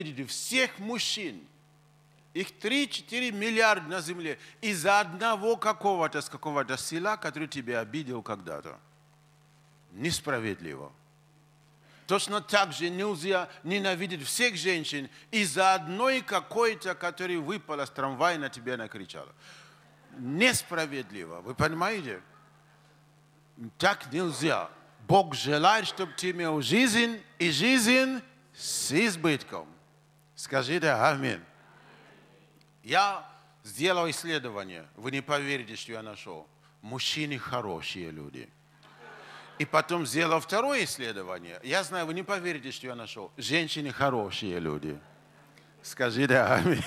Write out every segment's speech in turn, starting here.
всех мужчин, их 3-4 миллиарда на земле, из-за одного какого-то, с какого-то села, который тебя обидел когда-то. Несправедливо. Точно так же нельзя ненавидеть всех женщин из-за одной какой-то, которая выпала с трамвая, на тебя накричала. Несправедливо. Вы понимаете? Так нельзя. Бог желает, чтобы ты имел жизнь, и жизнь с избытком. Скажите аминь. Я сделал исследование. Вы не поверите, что я нашел. Мужчины хорошие люди. И потом сделал второе исследование. Я знаю, вы не поверите, что я нашел. Женщины хорошие люди. Скажите аминь.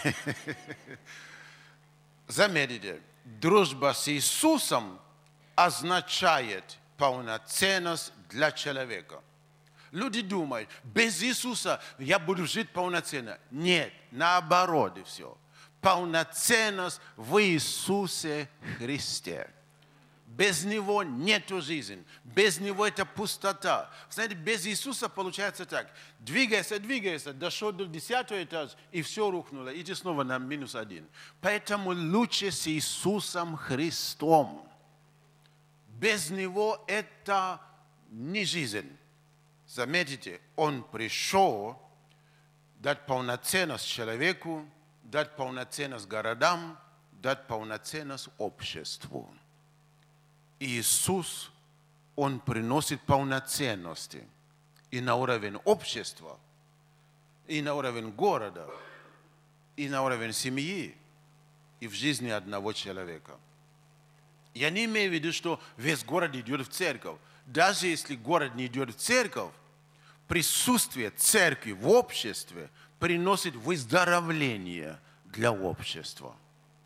Заметьте, дружба с Иисусом означает полноценность для человека. Люди думают, без Иисуса я буду жить полноценно. Нет, наоборот и все. Полноценность в Иисусе Христе. Без Него нет жизни. Без Него это пустота. Знаете, без Иисуса получается так. Двигайся, дошел до 10-го этажа, и все рухнуло. Иди снова на -1. Поэтому лучше с Иисусом Христом. Без Него это не жизнь. Заметьте, Он пришел дать полноценность человеку, дать полноценность городам, дать полноценность обществу. Иисус, Он приносит полноценности и на уровень общества, и на уровень города, и на уровень семьи, и в жизни одного человека. Я не имею в виду, что весь город идет в церковь. Даже если город не идет в церковь, присутствие церкви в обществе приносит выздоровление для общества.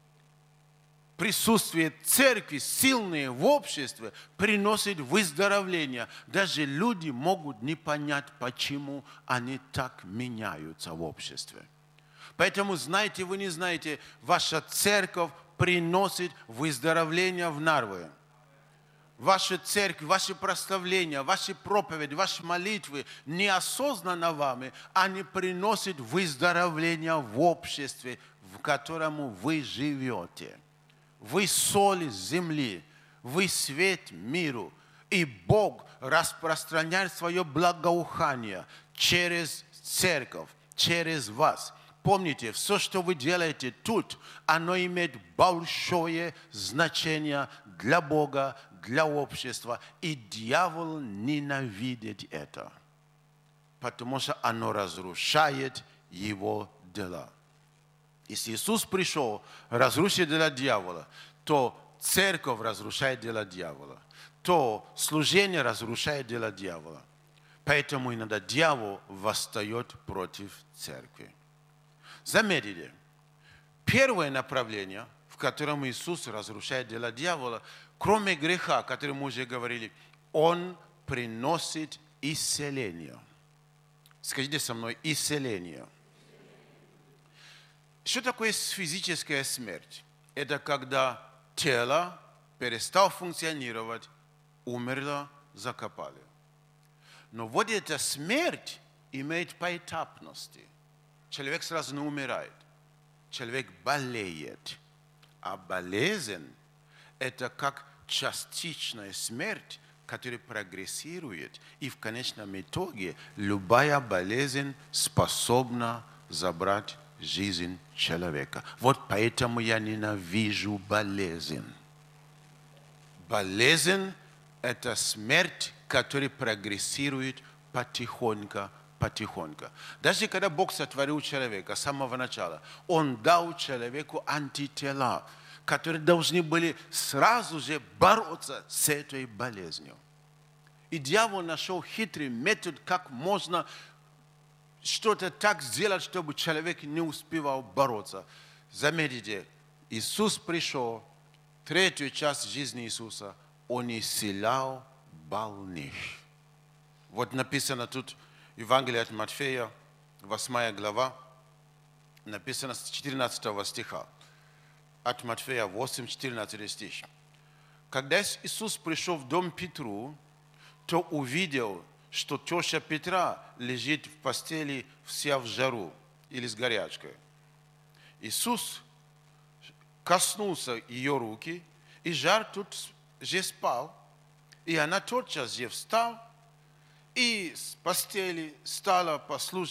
Присутствие церкви, сильное в обществе, приносит выздоровление. Даже люди могут не понять, почему они так меняются в обществе. Поэтому, знаете, вы не знаете, ваша церковь приносит выздоровление в Нарве. Ваша церковь, ваши прославления, ваши проповеди, ваши молитвы неосознанно вами, они приносят выздоровление в обществе, в котором вы живете. Вы соль земли, вы свет миру. И Бог распространяет свое благоухание через церковь, через вас. Помните, все, что вы делаете тут, оно имеет большое значение для Бога, для общества. И дьявол ненавидит это, потому что оно разрушает его дела. Если Иисус пришел разрушить дела дьявола, то церковь разрушает дела дьявола, то служение разрушает дела дьявола. Поэтому иногда дьявол восстает против церкви. Заметьте, первое направление, в котором Иисус разрушает дела дьявола, кроме греха, о котором мы уже говорили, Он приносит исцеление. Скажите со мной, исцеление. Что такое физическая смерть? Это когда тело перестало функционировать, умерло, закопали. Но вот эта смерть имеет поэтапности. Человек сразу не умирает. Человек болеет. А болезнь – это как частичная смерть, которая прогрессирует. И в конечном итоге любая болезнь способна забрать жизнь человека. Вот поэтому я ненавижу болезнь. Болезнь – это смерть, которая прогрессирует потихоньку. Даже когда Бог сотворил человека с самого начала, Он дал человеку антитела, которые должны были сразу же бороться с этой болезнью. И дьявол нашел хитрый метод, как можно что-то так сделать, чтобы человек не успевал бороться. Заметьте, Иисус пришел, третью часть жизни Иисуса, Он исцелял больных. Вот написано тут, Евангелие от Матфея, 8 глава, написано с 14 стиха. От Матфея 8, 14 стих. Когда Иисус пришел в дом Петру, то увидел, что теща Петра лежит в постели вся в жару. или с горячкой. Иисус коснулся ее руки, и жар тут же спал, и она тотчас же встала и с постели стала послужить